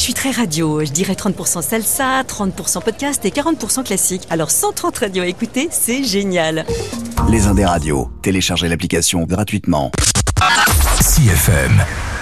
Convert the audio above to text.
suis très radio. Je dirais 30% salsa, 30% podcast et 40% classique. Alors 130 radios à écouter, c'est génial. Les Indés Radio. Téléchargez l'application gratuitement. CFM.